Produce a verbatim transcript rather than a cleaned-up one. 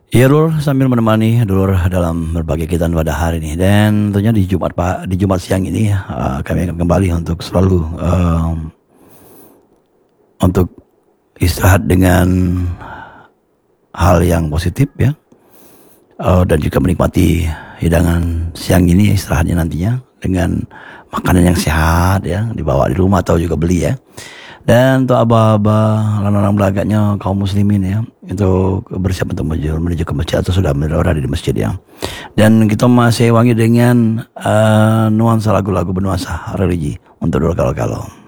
Iya Lur, sambil menemani Lur dalam berbagai kegiatan pada hari ini. Dan tentunya di Jumat Pak, di Jumat siang ini uh, kami akan kembali untuk selalu um, untuk istirahat dengan hal yang positif ya. Uh, dan juga menikmati hidangan siang ini istirahatnya nantinya dengan makanan yang sehat ya, dibawa di rumah atau juga beli ya. Dan untuk abah-abah, anak-anak belagaknya kaum muslimin ya, itu bersiap untuk menuju, menuju ke masjid atau sudah berada di masjid ya. Dan kita masih wangi dengan uh, nuansa lagu-lagu bernuansa religi untuk dulu kalau-kalau.